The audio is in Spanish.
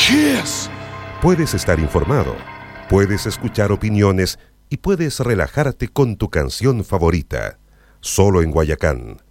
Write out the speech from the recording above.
Kiss. Puedes estar informado, puedes escuchar opiniones y puedes relajarte con tu canción favorita. Solo en Guayacán.